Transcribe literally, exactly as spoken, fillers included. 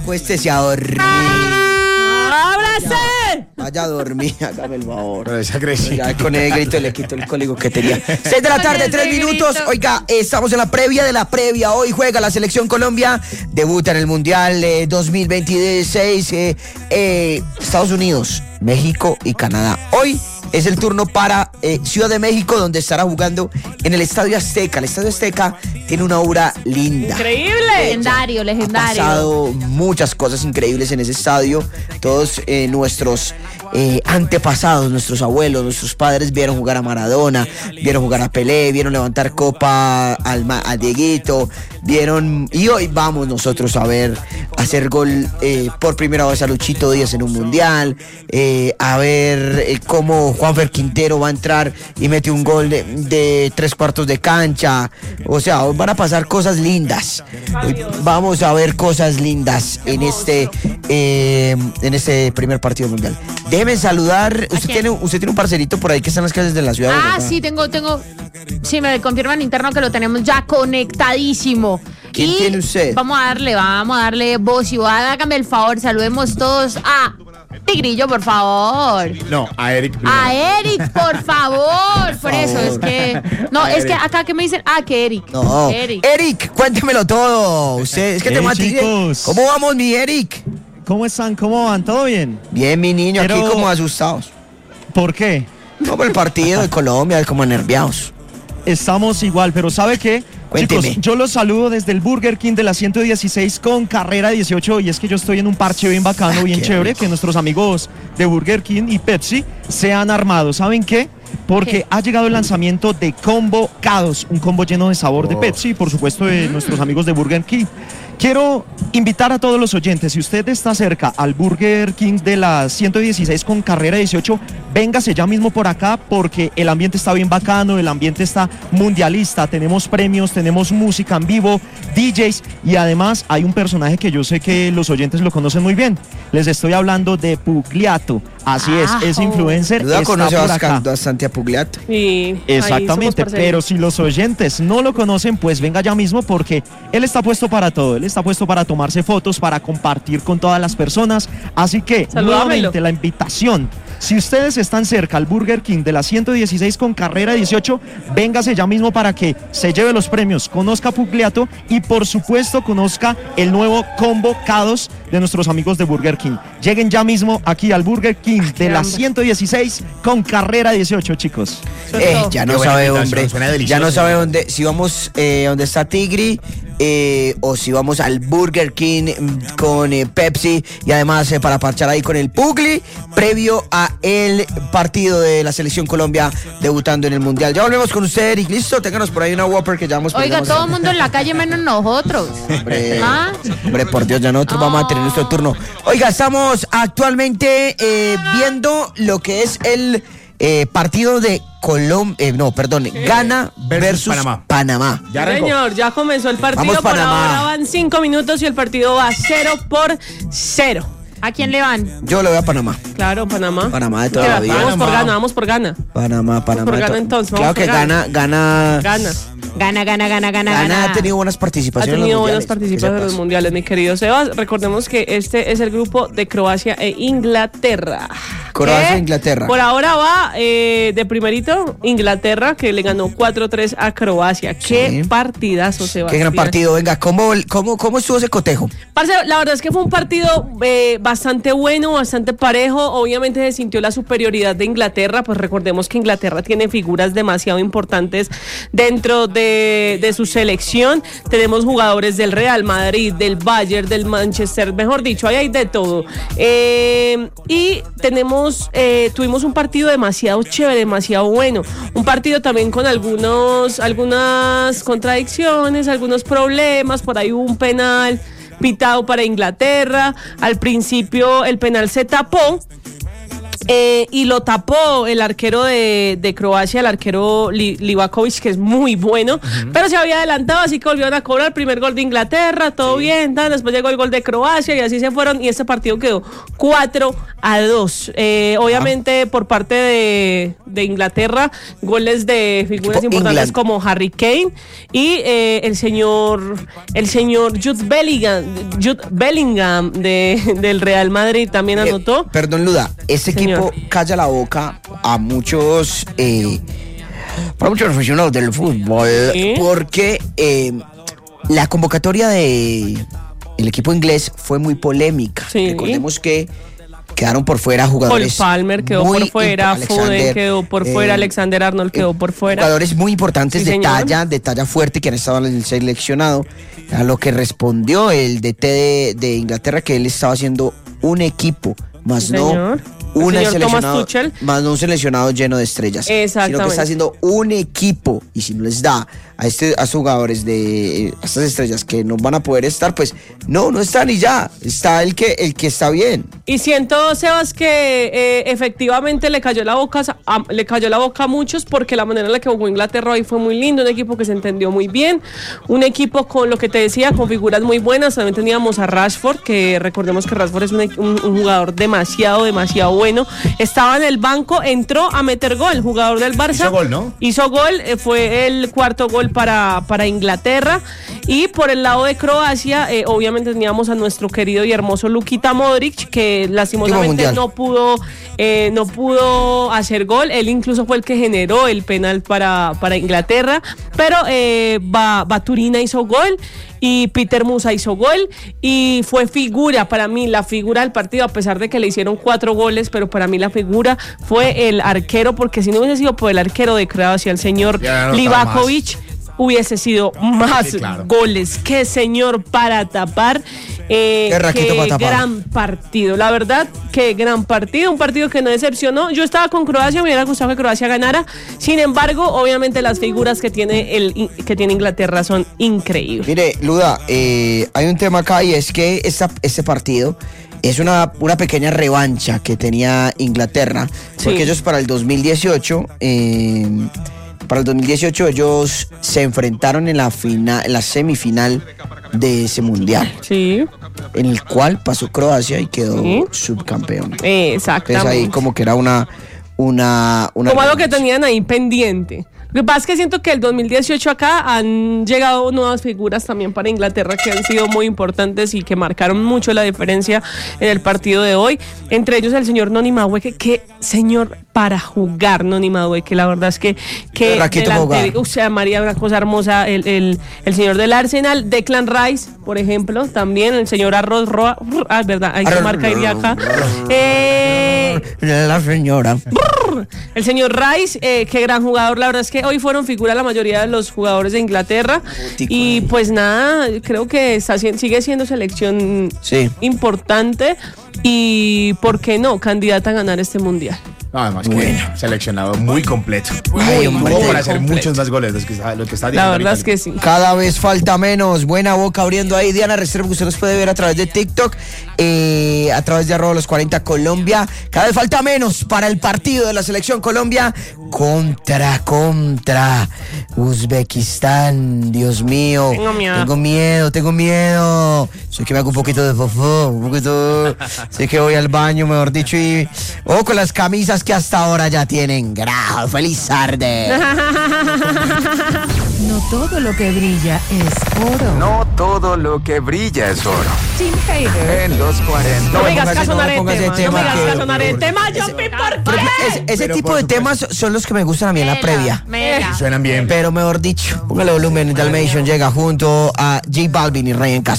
acuéstese a dormir. ¡Ábrase! Vaya a dormir, hágame el favor. Pero esa creció. Ya con el grito le quito el código que tenía. seis de la tarde, tres minutos. Oiga, estamos en la previa de la previa. Hoy juega la Selección Colombia. Debuta en el Mundial eh, dos mil veintiséis. Eh, eh, Estados Unidos, México y Canadá. Hoy es el turno para eh, Ciudad de México, donde estará jugando en el Estadio Azteca. El Estadio Azteca tiene una aura linda. Increíble. Legendario, legendario. Ha pasado muchas cosas increíbles en ese estadio. Todos eh, nuestros eh, antepasados, nuestros abuelos, nuestros padres vieron jugar a Maradona, vieron jugar a Pelé, vieron levantar copa al, al Dieguito, vieron... Y hoy vamos nosotros a ver, hacer gol eh, por primera vez a Luchito Díaz en un mundial, eh, a ver eh, cómo Juanfer Quintero va a entrar y mete un gol de, de tres cuartos de cancha. O sea, hoy van a pasar cosas lindas. Hoy vamos a ver cosas lindas en este eh, en este primer partido mundial. Déjeme saludar. Usted tiene, usted tiene un parcerito por ahí que está en las calles de la ciudad de Ah, Bogotá. sí, tengo, tengo. Sí, me confirman interno que lo tenemos ya conectadísimo. ¿Quién Y tiene usted? Vamos a darle, vamos a darle voz y va, hágame el favor, saludemos todos a Tigrillo, por favor. No, a Eric primero. A Eric, por favor. Por eso, es que. No, A es que Eric. acá que me dicen, ah, que Eric. No, Eric. Eric, cuéntemelo todo. Usted, es que Hey, te maté. chicos. ¿Cómo vamos, mi Eric? ¿Cómo están? ¿Cómo van? ¿Todo bien? Bien, mi niño, aquí Pero- como asustados. ¿Por qué? No por el partido de Colombia, como nerviados. Estamos igual, pero ¿sabe qué? Cuénteme. Chicos, yo los saludo desde el Burger King de la ciento dieciséis con carrera dieciocho y es que yo estoy en un parche bien bacano, Ah, bien qué chévere, rico. que nuestros amigos de Burger King y Pepsi se han armado. ¿Saben qué? Porque ¿Qué? ha llegado el lanzamiento de Combo K dos, un combo lleno de sabor de Pepsi y por supuesto de nuestros amigos de Burger King. Quiero invitar a todos los oyentes, si usted está cerca al Burger King de la ciento dieciséis con carrera dieciocho, véngase ya mismo por acá porque el ambiente está bien bacano, el ambiente está mundialista, tenemos premios, tenemos música en vivo, D Js y además hay un personaje que yo sé que los oyentes lo conocen muy bien. Les estoy hablando de Pugliato, así es, ese Ajo. influencer Duda está conoce por acá. bastante a Pugliato. Y ahí Exactamente, somos pero parceros. si los oyentes no lo conocen, pues venga ya mismo porque él está puesto para todo, él está puesto para tomarse fotos, para compartir con todas las personas, así que Saludámelo. nuevamente la invitación, si ustedes están cerca al Burger King de la ciento dieciséis con carrera dieciocho, véngase ya mismo para que se lleve los premios, conozca a Pugliato y por supuesto conozca el nuevo combo K dos de nuestros amigos de Burger King. Lleguen ya mismo aquí al Burger King de la hambre. ciento dieciséis con carrera dieciocho, chicos. Eh, ya no Qué buena sabe, invitación, hombre. suena Ya delicioso. no sabe dónde, si vamos eh, donde está Tigri eh, o si vamos al Burger King mm, con eh, Pepsi y además eh, para parchar ahí con el Pugli previo a el partido de la Selección Colombia debutando en el Mundial. Ya volvemos con usted, Eric. Listo, ténganos por ahí una Whopper que ya vamos. Oiga, todo el mundo en la calle menos nosotros. Hombre, ¿Ah? hombre, por Dios, ya nosotros vamos a tener nuestro turno. Oiga, estamos actualmente eh, viendo lo que es el eh, partido de Colombia, eh, no, perdón, Ghana versus, Versus Panamá. Panamá. Ya arrancó. Señor, ya comenzó el partido. Vamos, por Panamá. ahora van cinco minutos y el partido va cero por cero. ¿A quién le van? Yo le voy a Panamá. Claro, Panamá. Panamá de ¿Qué toda va? la vida. Vamos por Panamá. gana, vamos por gana. Panamá, Panamá. por de Ghana, to- entonces, vamos Claro por que Ghana. Ghana, Ghana, Gana. Gana, gana, gana, gana, Ghana gana. ha tenido buenas Ha participaciones. en los tenido buenas mundiales, que participaciones en los sepas. mundiales, mi querido Sebas. Recordemos que este es el grupo de Croacia e Inglaterra. Croacia ¿Qué? e Inglaterra. Por ahora va eh, de primerito Inglaterra, que le ganó cuatro tres a Croacia. Qué Sí. partidazo, Sebastián. Qué gran partido. Venga, ¿cómo, cómo, cómo estuvo ese cotejo? Parce, la verdad es que fue un partido eh, bastante bueno, bastante parejo. Obviamente se sintió la superioridad de Inglaterra, pues recordemos que Inglaterra tiene figuras demasiado importantes dentro de, de su selección. Tenemos jugadores del Real Madrid, del Bayern, del Manchester, mejor dicho, ahí hay de todo. Eh, y tenemos, eh, tuvimos un partido demasiado chévere, demasiado bueno. Un partido también con algunos, algunas contradicciones, algunos problemas. Por ahí hubo un penal pitado para Inglaterra. Al principio el penal se tapó Eh, y lo tapó el arquero de, de Croacia, el arquero Li, Livakovic, que es muy bueno, uh-huh. pero se había adelantado, así que volvieron a cobrar. Primer gol de Inglaterra, todo sí. bien, tal, después llegó el gol de Croacia y así se fueron, y este partido quedó cuatro a dos. Eh, obviamente ah. por parte de, de Inglaterra, goles de figuras Equipo importantes England. como Harry Kane y eh, el señor el señor Jude Bellingham, Jude Bellingham de, del Real Madrid también anotó. Eh, perdón, Luda, ese señor. equipo calla la boca a muchos eh, para muchos aficionados del fútbol, ¿sí? porque eh, la convocatoria de el equipo inglés fue muy polémica. Sí. Recordemos que quedaron por fuera jugadores. Cole Palmer quedó por fuera, Foden quedó por fuera, eh, Alexander Arnold quedó por fuera. Jugadores muy importantes sí, de señor. talla, de talla fuerte que han estado en el seleccionado. A lo que respondió el D T de, de Inglaterra, que él estaba haciendo un equipo, más sí, no señor. Una seleccionado, más no un seleccionado lleno de estrellas, sino que está haciendo un equipo, y si no les da a este a estos jugadores de a estas estrellas que no van a poder estar, pues no, no están y ya, está el que el que está bien. Y siento, Sebas, que eh, efectivamente le cayó la boca a, le cayó la boca a muchos, porque la manera en la que jugó Inglaterra hoy fue muy lindo, un equipo que se entendió muy bien, un equipo con lo que te decía, con figuras muy buenas. También teníamos a Rashford, que recordemos que Rashford es un, un, un jugador demasiado, demasiado bueno. Bueno, estaba en el banco, entró a meter gol, jugador del Barça. Hizo gol, ¿no? Hizo gol, eh, fue el cuarto gol para, para Inglaterra. Y por el lado de Croacia, eh, obviamente teníamos a nuestro querido y hermoso Luka Modric, que lastimosamente no pudo, eh, no pudo hacer gol. Él incluso fue el que generó el penal para, para Inglaterra. Pero eh, Baturina hizo gol. Y Peter Musa hizo gol y fue figura, para mí la figura del partido, a pesar de que le hicieron cuatro goles, pero para mí la figura fue el arquero, porque si no hubiese sido por el arquero de Croacia, el señor no Livakovic, hubiese sido más sí, claro. goles. Qué señor para tapar. Eh, qué qué para tapar. Gran partido, la verdad, qué gran partido, un partido que no decepcionó. Yo estaba con Croacia, me hubiera gustado que Croacia ganara. Sin embargo, obviamente las figuras que tiene el que tiene Inglaterra son increíbles. Mire, Luda, eh, hay un tema acá, y es que esta, este partido es una, una pequeña revancha que tenía Inglaterra, porque sí. ellos para el dos mil dieciocho eh, para el dos mil dieciocho ellos se enfrentaron en la final, en la semifinal de ese mundial. Sí. En el cual pasó Croacia y quedó ¿sí? subcampeón. Exactamente. Entonces ahí como que era una una, una como algo que tenían ahí pendiente. Lo que pasa es que siento que el dos mil dieciocho acá han llegado nuevas figuras también para Inglaterra que han sido muy importantes y que marcaron mucho la diferencia en el partido de hoy. Entre ellos el señor Noni Madueke, que señor para jugar Noni Madueke, la verdad es que, que delante, o sea, María, una cosa hermosa, el, el, el señor del Arsenal, Declan Rice, por ejemplo, también el señor Arroz Roa, ah, verdad, hay que marcar y acá. Eh, la señora. El señor Rice, eh, qué gran jugador, la verdad es que hoy fueron figura la mayoría de los jugadores de Inglaterra. Y pues nada, creo que está, sigue siendo selección sí. importante y, ¿por qué no?, candidata a ganar este mundial. No, además bueno. que seleccionado muy completo. Muy, muy para hacer completo. Muchos más goles los que está, lo que está La verdad es que sí. Cada vez falta menos. Buena boca abriendo ahí Diana Restrepo, que usted nos puede ver a través de TikTok, eh, a través de arroba los cuarenta Colombia. Cada vez falta menos para el partido de la selección Colombia contra, contra Uzbekistán. Dios mío. Tengo miedo. Tengo miedo, tengo miedo. Soy que me hago un poquito de fofo, un poquito. Sé que voy al baño, mejor dicho, y ojo con las camisas que hasta ahora ya tienen grado. ¡Feliz tarde! No todo lo que brilla es oro. No todo lo que brilla es oro. Tim Hader en los cuarenta. No me digas caso, no haré tema. No me digas caso, no haré tema. Jumpy, ¿por qué? Ese, ese tipo de temas son los que me gustan a mí en la previa. Mira. Suenan bien. Pero mejor dicho, póngale volumen. Dalmation llega junto a J Balvin y Ryan Castro.